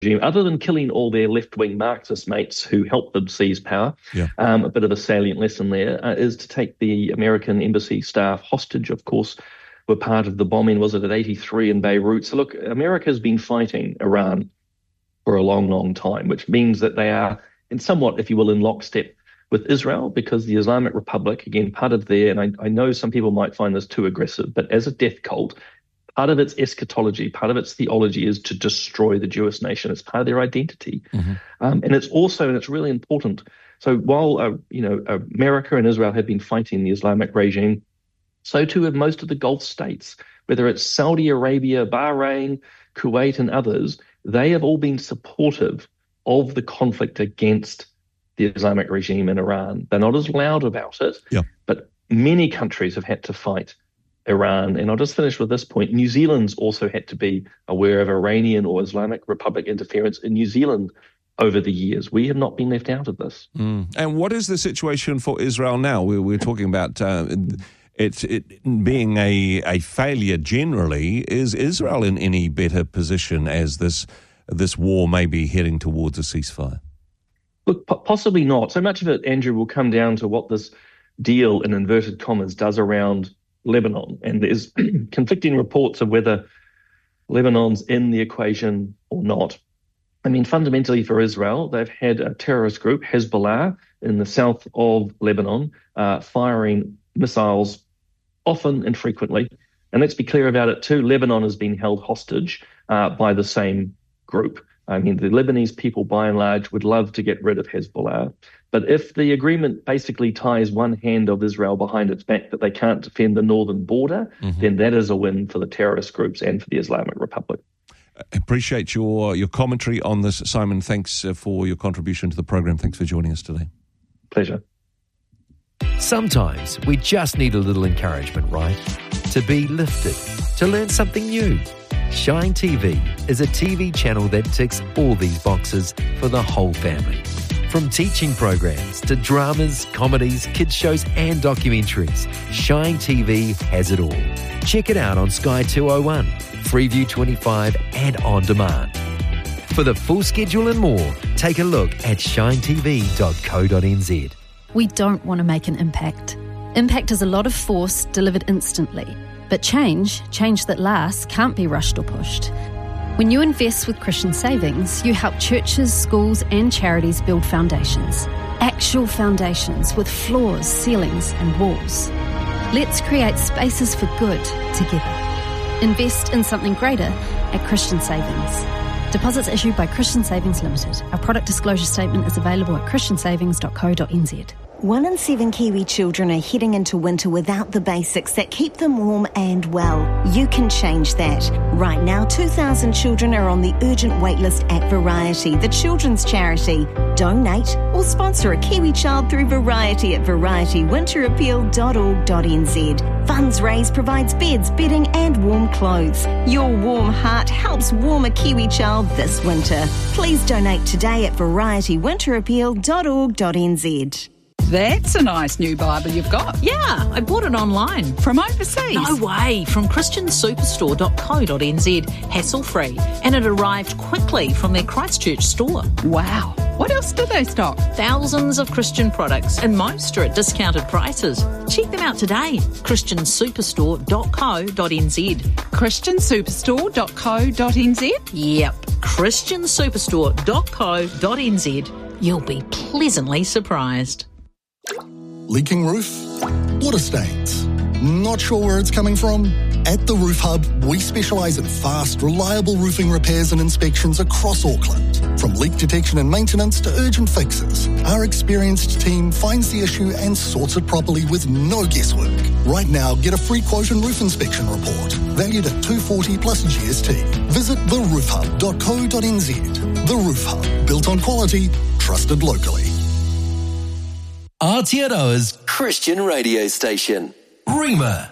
other than killing all their left-wing Marxist mates who helped them seize power, a bit of a salient lesson there, is to take the American embassy staff hostage. Of course, were part of the bombing, was it at 83 in Beirut? So look, America's been fighting Iran for a long, long time, which means that they are in somewhat, if you will, in lockstep with Israel, because the Islamic Republic, again, part of their, and I know some people might find this too aggressive, but as a death cult, part of its eschatology, part of its theology is to destroy the Jewish nation. It's part of their identity. And it's also, and it's really important, so while, America and Israel have been fighting the Islamic regime, so too have most of the Gulf states, whether it's Saudi Arabia, Bahrain, Kuwait, and others. They have all been supportive of the conflict against the Islamic regime in Iran. They're not as loud about it, but many countries have had to fight Iran. And I'll just finish with this point. New Zealand's also had to be aware of Iranian or Islamic Republic interference in New Zealand over the years. We have not been left out of this. And what is the situation for Israel now? We're talking about it being a failure generally. Is Israel in any better position as this war may be heading towards a ceasefire? Look, possibly not. So much of it, Andrew, will come down to what this deal, in inverted commas, does around Lebanon. And there's conflicting reports of whether Lebanon's in the equation or not. I mean, fundamentally for Israel, they've had a terrorist group, Hezbollah, in the south of Lebanon, firing missiles often and frequently. And let's be clear about it too, Lebanon has been held hostage by the same group. I mean, the Lebanese people, by and large, would love to get rid of Hezbollah. But if the agreement basically ties one hand of Israel behind its back that they can't defend the northern border, then that is a win for the terrorist groups and for the Islamic Republic. Appreciate your commentary on this, Simon. Thanks for your contribution to the program. Thanks for joining us today. Pleasure. Sometimes we just need a little encouragement, right? To be lifted, to learn something new. Shine TV is a TV channel that ticks all these boxes for the whole family. From teaching programs to dramas, comedies, kids shows and documentaries, Shine TV has it all. Check it out on Sky 201, Freeview 25 and on demand. For the full schedule and more, take a look at shinetv.co.nz. We don't want to make an impact. Impact is a lot of force delivered instantly. But change that lasts, can't be rushed or pushed. When you invest with Christian Savings, you help churches, schools and charities build foundations. Actual foundations with floors, ceilings and walls. Let's create spaces for good together. Invest in something greater at Christian Savings. Deposits issued by Christian Savings Limited. Our product disclosure statement is available at christiansavings.co.nz. 1 in 7 Kiwi children are heading into winter without the basics that keep them warm and well. You can change that. Right now, 2,000 children are on the urgent waitlist at Variety, the children's charity. Donate or sponsor a Kiwi child through Variety at varietywinterappeal.org.nz. Funds raised provides beds, bedding and warm clothes. Your warm heart helps warm a Kiwi child this winter. Please donate today at varietywinterappeal.org.nz. That's a nice new Bible you've got. Yeah, I bought it online. From overseas? No way, from christiansuperstore.co.nz, hassle-free. And it arrived quickly from their Christchurch store. Wow. What else do they stock? Thousands of Christian products, and most are at discounted prices. Check them out today, christiansuperstore.co.nz. christiansuperstore.co.nz? Yep, christiansuperstore.co.nz. You'll be pleasantly surprised. Leaking roof? Water stains? Not sure where it's coming from? At the Roof Hub, we specialise in fast, reliable roofing repairs and inspections across Auckland. From leak detection and maintenance to urgent fixes, our experienced team finds the issue and sorts it properly with no guesswork. Right now, get a free quote and roof inspection report, valued at $240 plus GST. Visit theroofhub.co.nz. The Roof Hub, built on quality, trusted locally. Aotearoa's Christian radio station, Rima.